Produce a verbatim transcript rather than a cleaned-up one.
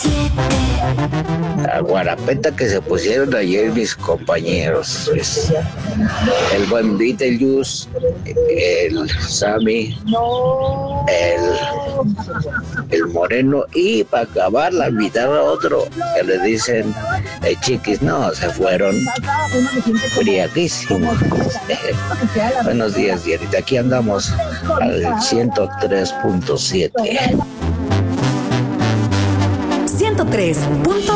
La guarapeta que se pusieron ayer mis compañeros, pues, el buen Beetlejuice, el Sammy, el, el Moreno, y para acabar la mitad a otro que le dicen el Chiquis. No, se fueron friaquísimos. Buenos días, Dianita, aquí andamos al ciento tres punto siete. ciento tres punto